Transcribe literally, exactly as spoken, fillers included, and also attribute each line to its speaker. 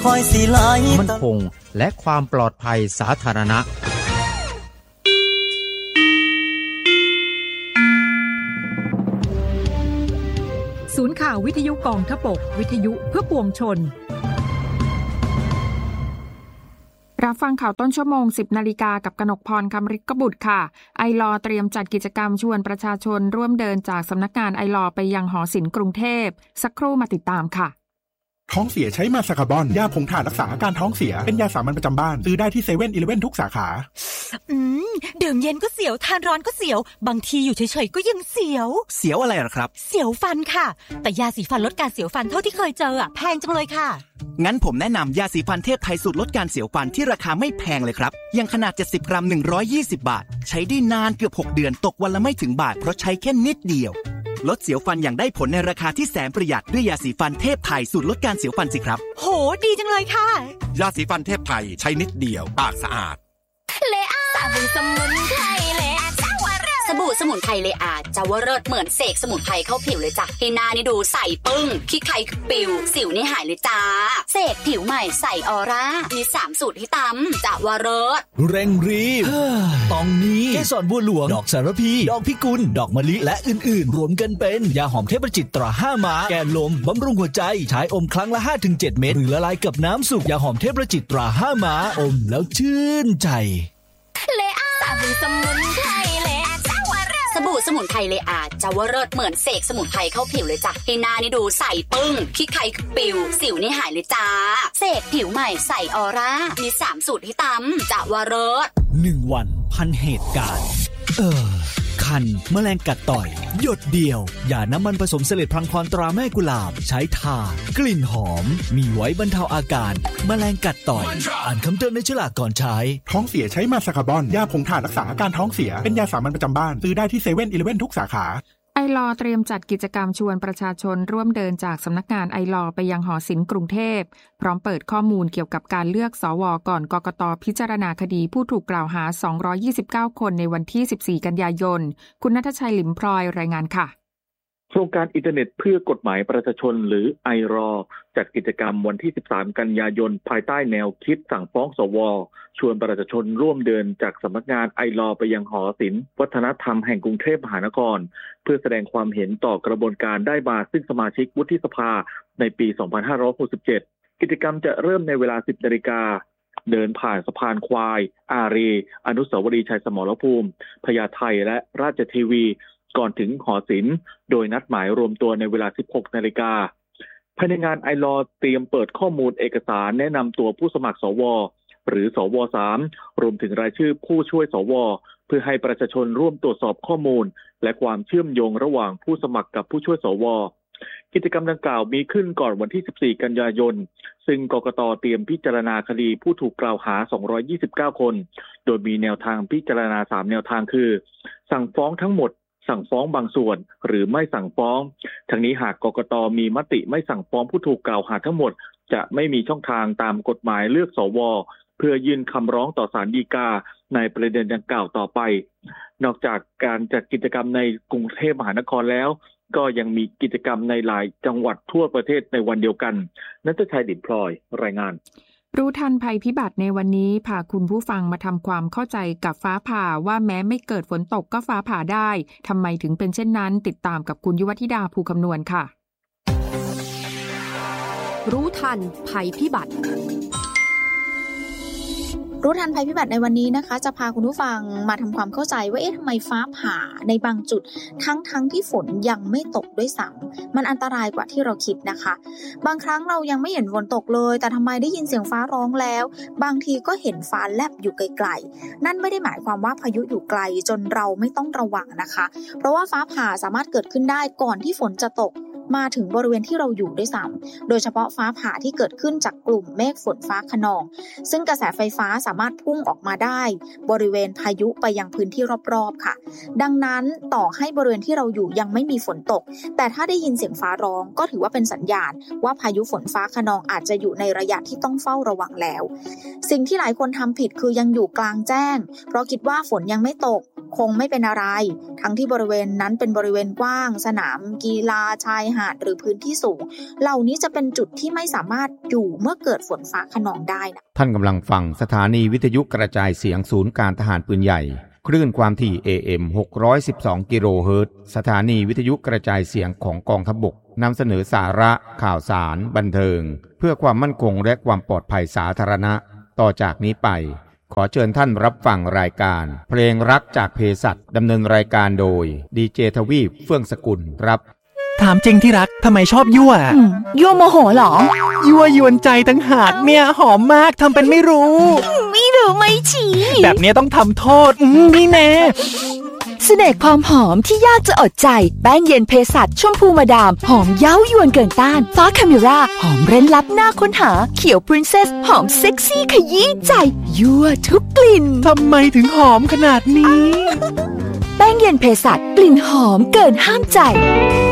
Speaker 1: คอยสิหลาย
Speaker 2: มั่นคงและความปลอดภัยสาธารณะ
Speaker 3: ศูนย์ข่าววิทยุกองทพบกวิทยุเพื่อปวงชนรับฟังข่าวต้นชั่วโมง สิบนาฬิกากับกนกพรคำฤทธิ์กบุตรค่ะไอลอเตรียมจัดกิจกรรมชวนประชาชนร่วมเดินจากสำนักงานไอลอไปยังหอศิลป์กรุงเทพสักครู่มาติดตามค่ะ
Speaker 4: ท้องเสียใช้มาสคาบอนยาผงถ่านรักษาอาการท้องเสียเป็นยาสามัญประจำบ้านซื้อได้ที่เซเว่นอีเลฟเว่นทุกสาขา
Speaker 5: อืมดื่มเย็นก็เสียวทานร้อนก็เสียวบางทีอยู่เฉยๆก็ยังเสียว
Speaker 6: เสียวอะไรหรอครับ
Speaker 5: เสียวฟันค่ะแต่ยาสีฟันลดการเสียวฟันเท่าที่เคยเจออ่ะแพงจังเลยค่ะ
Speaker 6: งั้นผมแนะนำยาสีฟันเทพไทยสูตรลดการเสียวฟันที่ราคาไม่แพงเลยครับยังขนาดเจ็ดสิบกรัมหนึ่งร้อยยี่สิบบาทใช้ได้นานเกือบหกเดือนตกวันละไม่ถึงบาทเพราะใช้แค่นิดเดียวลดเสียวฟันอย่างได้ผลในราคาที่แสนประหยัดด้วยยาสีฟันเทพไทยสูตรลดการเสียวฟันสิครับ
Speaker 5: โหดีจังเลยค่ะ
Speaker 7: ยาสีฟันเทพไทยใช้นิดเดียวปากสะอาด
Speaker 8: เลอาสบู่สมุนไพรเลอาจาวเริศสบู่สมุนไพรเลอาจาวเริศเหมือนเสกสมุนไพรเข้าผิวเลยจ้ะให้หน้านี่ดูใสปึ้งขี้ใครปิวสิวนี่หายเลยจ้าเสกผิวใหม่ใสออร่ามีสามสูตรให้ตำจาวเริศ
Speaker 9: เร่งรีบตองนี้เกสรบัวหลวงดอกสารพีดอกพิกุลดอกมะลิและอื่นๆรวมกันเป็นยาหอมเทพจิตตราห้าม้าแก้ลมบำรุงหัวใจใช้อมครั้งละ ห้าถึงเจ็ด เม็ดหรือละลายกับน้ำสุกยาหอมเทพจิตตราห้าม้าอมแล้วชื่นใจ
Speaker 8: เลอาสบู่สมุนไพรเลอาจาวเริศสบู่สมุนไพรเลอาจาวเริศเหมือนเสกสมุนไพรเข้าผิวเลยจ้ะให้หน้านี่ดูใสปึ้งขี้ใครปิวสิวนี่หายเลยจ้าเสกผิวใหม่ใสออร่ามีสามสูตรให้ตำจาวเริศ
Speaker 9: หนึ่งวันพันเหตุการณ์เออคันแมลงกัดต่อยหยดเดียวอย่าน้ำมันผสมเสลดพลังพรตราแม่กุหลาบใช้ทากลิ่นหอมมีไว้บรรเทาอาการแมลงกัดต่อยอ่านคำเตือนในฉลากก่อนใช้
Speaker 4: ท้องเสียใช้มาสคาบอนยาผงถ่านรักษาอาการท้องเสียเป็นยาสามัญประจำบ้านซื้อได้ที่เซเว่นอีเลฟเว่นทุกสาขา
Speaker 3: ไอลอเตรียมจัดกิจกรรมชวนประชาชนร่วมเดินจากสำนักงานไอลอไปยังหอศิลป์กรุงเทพพร้อมเปิดข้อมูลเกี่ยวกับการเลือกสวก่อนกกต.พิจารณาคดีผู้ถูกกล่าวหาสองร้อยยี่สิบเก้าคนในวันที่สิบสี่กันยายนคุณณัฐชัยหลิมพลอยรายงานค่ะ
Speaker 10: โครงการอินเทอร์เน็ตเพื่อกฎหมายประชาชนหรือไอรอจัดกิจกรรมวันที่สิบสามกันยายนภายใต้แนวคิดสั่งฟ้องสวชวนประชาชนร่วมเดินจากสำนักงานไอรอไปยังหอศิลป์วัฒนธรรมแห่งกรุงเทพมหานครเพื่อแสดงความเห็นต่อกระบวนการได้มาซึ่งสมาชิกวุฒิสภาในปีสองพันห้าร้อยหกสิบเจ็ดกิจกรรมจะเริ่มในเวลา สิบนาฬิกาเดินผ่านสะพานควายอารีอนุสาวรีย์ชัยสมรภูมิพญาไทและราชเทวีก่อนถึงหอศิลป์โดยนัดหมายรวมตัวในเวลา สิบหกนาฬิกาภายในงานไอลอเตรียมเปิดข้อมูลเอกสารแนะนำตัวผู้สมัครสวหรือสวสามรวมถึงรายชื่อผู้ช่วยสวเพื่อให้ประชาชนร่วมตรวจสอบข้อมูลและความเชื่อมโยงระหว่างผู้สมัครกับผู้ช่วยสวกิจกรรมดังกล่าวมีขึ้นก่อนวันที่สิบสี่กันยายนซึ่งกกต.เตรียมพิจารณาคดีผู้ถูกกล่าวหาสองร้อยยี่สิบเก้าคนโดยมีแนวทางพิจารณาสามแนวทางคือสั่งฟ้องทั้งหมดสั่งฟ้องบางส่วนหรือไม่สั่งฟ้องทั้งนี้หากกกต.มีมติไม่สั่งฟ้องผู้ถูกกล่าวหาทั้งหมดจะไม่มีช่องทางตามกฎหมายเลือกสวเพื่อยื่นคำร้องต่อศาลฎีกาในประเด็นดังกล่าวต่อไปนอกจากการจัดกิจกรรมในกรุงเทพมหานครแล้วก็ยังมีกิจกรรมในหลายจังหวัดทั่วประเทศในวันเดียวกันณัฐชัย ดิษฐ์พลอยรายงาน
Speaker 3: รู้ทันภัยพิบัติในวันนี้พาคุณผู้ฟังมาทำความเข้าใจกับฟ้าผ่าว่าแม้ไม่เกิดฝนตกก็ฟ้าผ่าได้ทำไมถึงเป็นเช่นนั้นติดตามกับคุณยุวธิดาภูคำนวณค่ะ
Speaker 11: รู้ทันภัยพิบัติรู้ทันภัยพิบัติในวันนี้นะคะจะพาคุณผู้ฟังมาทำความเข้าใจว่าเอ๊ะทำไมฟ้าผ่าในบางจุดทั้งๆ ท, ที่ฝนยังไม่ตกด้วยซ้ำมันอันตรายกว่าที่เราคิดนะคะบางครั้งเรายังไม่เห็นฝนตกเลยแต่ทำไมได้ยินเสียงฟ้าร้องแล้วบางทีก็เห็นฟ้าแลบอยู่ไกลๆนั่นไม่ได้หมายความว่าพายุอยู่ไกลจนเราไม่ต้องระวังนะคะเพราะว่าฟ้าผ่าสามารถเกิดขึ้นได้ก่อนที่ฝนจะตกมาถึงบริเวณที่เราอยู่ด้วยซ้ำโดยเฉพาะฟ้าผ่าที่เกิดขึ้นจากกลุ่มเมฆฝนฟ้าคะนองซึ่งกระแสไฟฟ้าสามารถพุ่งออกมาได้บริเวณพายุไปยังพื้นที่รอบๆค่ะดังนั้นต่อให้บริเวณที่เราอยู่ยังไม่มีฝนตกแต่ถ้าได้ยินเสียงฟ้าร้องก็ถือว่าเป็นสัญญาณว่าพายุฝนฟ้าคะนองอาจจะอยู่ในระยะที่ต้องเฝ้าระวังแล้วสิ่งที่หลายคนทำผิดคือยังอยู่กลางแจ้งเพราะคิดว่าฝนยังไม่ตกคงไม่เป็นอะไรทั้งที่บริเวณนั้นเป็นบริเวณกว้างสนามกีฬาชายหาดหรือพื้นที่สูงเหล่านี้จะเป็นจุดที่ไม่สามารถอยู่เมื่อเกิดฝนฟ้าคะนองได้นะ
Speaker 2: ท่านกำลังฟังสถานีวิทยุกระจายเสียงศูนย์การทหารปืนใหญ่คลื่นความถี่ เอ เอ็ม หกร้อยสิบสอง กิโลเฮิรตซ์สถานีวิทยุกระจายเสียงของกองทัพบกนำเสนอสาระข่าวสารบันเทิงเพื่อความมั่นคงและความปลอดภัยสาธารณะต่อจากนี้ไปขอเชิญท่านรับฟังรายการเพลงรักจากเภสัชดำเนินรายการโดยดีเจทวีปเฟื่องสกุลครับ
Speaker 1: ถามจริงที่รักทำไมชอบยั่ว
Speaker 12: ยั่วโมโหเหรอ
Speaker 1: ยั่วยวนใจตั้งหากเนี่ยหอมมากทำเป็นไม่รู้
Speaker 12: ไม่รู้ไม่ชี้
Speaker 1: แบบนี้ต้องทำโทษนี่แน่
Speaker 12: เสน่ห์ความหอมที่ยากจะอดใจแป้งเย็นเภสัชชมพูมาดามหอมเย้ายวนเกินต้านฟ้าคาเมราหอมเร้นลับหน้าค้นหาเขียวพรินเซสหอมเซ็กซี่ขยี้ใจยั่วทุกกลิ่น
Speaker 1: ทำไมถึงหอมขนาดนี้
Speaker 12: แป้งเย็นเภสัชกลิ่นหอมเกินห้ามใจ